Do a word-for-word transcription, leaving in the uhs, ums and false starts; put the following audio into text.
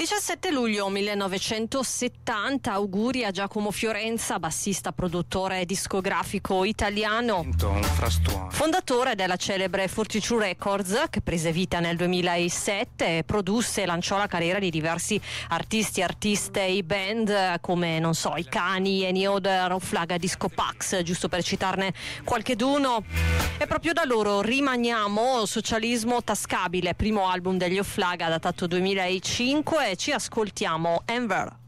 diciassette luglio millenovecentosettanta, auguri a Giacomo Fiorenza, bassista, produttore discografico italiano, fondatore della celebre forty-two Records, che prese vita nel duemilasette e produsse e lanciò la carriera di diversi artisti, artiste e band come, non so, i Cani, Any Other, Flaga Disco Pax, giusto per citarne qualcheduno. E proprio da loro rimaniamo, Socialismo Tascabile, primo album degli Oflaga datato duemilacinque, e ci ascoltiamo Enver.